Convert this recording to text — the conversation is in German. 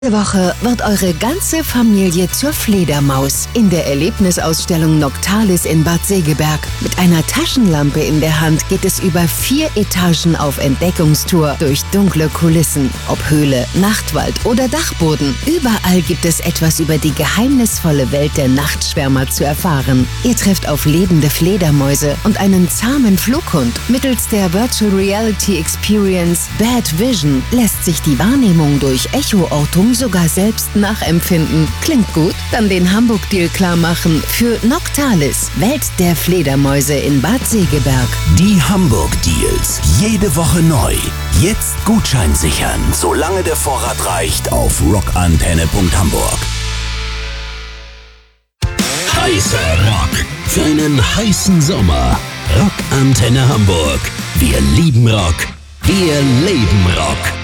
Diese Woche wird eure ganze Familie zur Fledermaus in der Erlebnisausstellung Noctalis in Bad Segeberg. Mit einer Taschenlampe in der Hand geht es über 4 Etagen auf Entdeckungstour durch dunkle Kulissen. Ob Höhle, Nachtwald oder Dachboden, überall gibt es etwas über die geheimnisvolle Welt der Nachtschwärmer zu erfahren. Ihr trefft auf lebende Fledermäuse und einen zahmen Flughund. Mittels der Virtual Reality Experience Bad Vision lässt sich die Wahrnehmung durch Echoortung sogar selbst nachempfinden. Klingt gut? Dann den Hamburg-Deal klar machen für Noctalis, Welt der Fledermäuse in Bad Segeberg. Die Hamburg-Deals. Jede Woche neu. Jetzt Gutschein sichern, solange der Vorrat reicht, auf rockantenne.hamburg. Heißer Rock für einen heißen Sommer. Rockantenne Hamburg. Wir lieben Rock. Wir leben Rock.